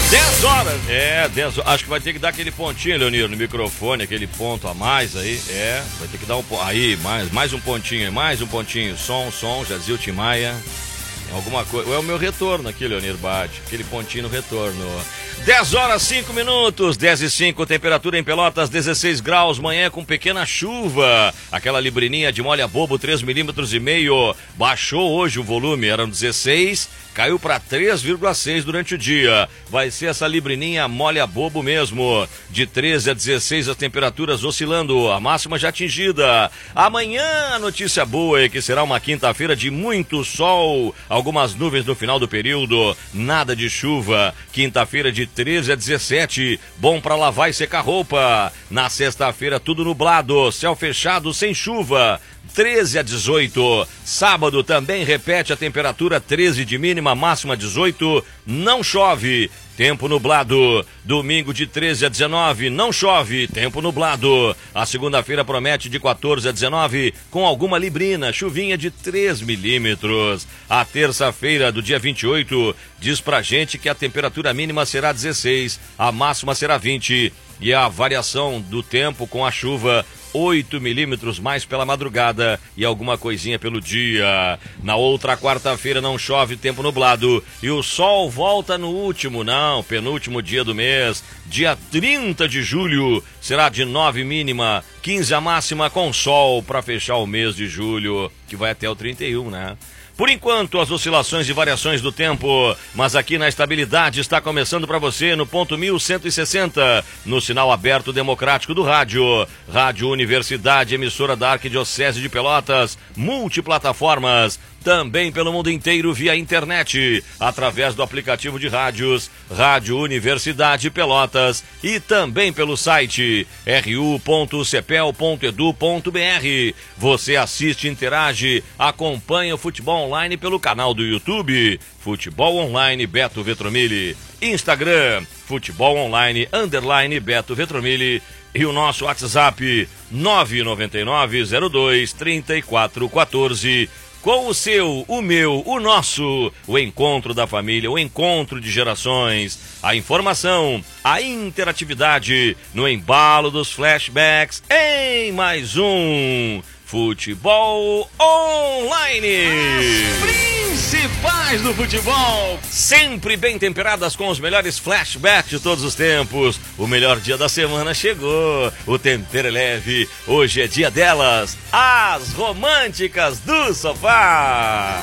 10 horas. 10 horas. Acho que vai ter que dar aquele pontinho, Leonir, no microfone, aquele ponto a mais aí. Vai ter que dar um ponto. Aí, mais um pontinho, mais um pontinho. Som, Jazil Tim Maia. Alguma coisa. É o meu retorno aqui, Leonir Bade. Aquele pontinho no retorno. 10 horas, 5 minutos. 10:05, temperatura em Pelotas, 16 graus. Manhã com pequena chuva. Aquela librininha de molha bobo, 3,5 milímetros. Baixou hoje o volume, eram 16. Caiu para 3,6 durante o dia. Vai ser essa librininha molha bobo mesmo. De 13 a 16 as temperaturas oscilando. A máxima já atingida. Amanhã a notícia boa é que será uma quinta-feira de muito sol. Algumas nuvens no final do período. Nada de chuva. Quinta-feira de 13 a 17. Bom para lavar e secar roupa. Na sexta-feira tudo nublado. Céu fechado sem chuva. 13 a 18. Sábado também repete a temperatura, 13 de mínima, máxima 18. Não chove. Tempo nublado. Domingo de 13 a 19, não chove, tempo nublado. A segunda-feira promete de 14 a 19, com alguma librina, chuvinha de 3 milímetros. A terça-feira do dia 28 diz pra gente que a temperatura mínima será 16, a máxima será 20. E a variação do tempo com a chuva, 8 milímetros mais pela madrugada e alguma coisinha pelo dia. Na outra quarta-feira não chove, tempo nublado. E o sol volta no penúltimo dia do mês. Dia 30 de julho será de 9 mínima, 15 a máxima com sol para fechar o mês de julho, que vai até o 31, né? Por enquanto, as oscilações e variações do tempo, mas aqui na estabilidade está começando para você no ponto 1160, no sinal aberto democrático do rádio. Rádio Universidade, emissora da Arquidiocese de Pelotas, multiplataformas, também pelo mundo inteiro via internet, através do aplicativo de rádios, Rádio Universidade Pelotas e também pelo site ru.cepel.edu.br. Você assiste, interage, acompanha o futebol online pelo canal do YouTube, Futebol Online Beto Vetromilli, Instagram, Futebol Online _ Beto Vetromilli e o nosso WhatsApp 999023414. Com o seu, o meu, o nosso, o encontro da família, o encontro de gerações, a informação, a interatividade no embalo dos flashbacks em mais um Futebol Online. Principais do futebol, sempre bem temperadas com os melhores flashbacks de todos os tempos. O melhor dia da semana chegou, o tempero é leve. Hoje é dia delas, as românticas do sofá.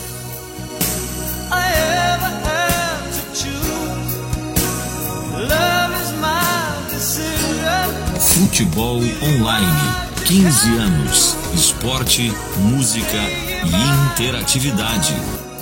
Futebol Online, 15 anos, esporte, música e interatividade.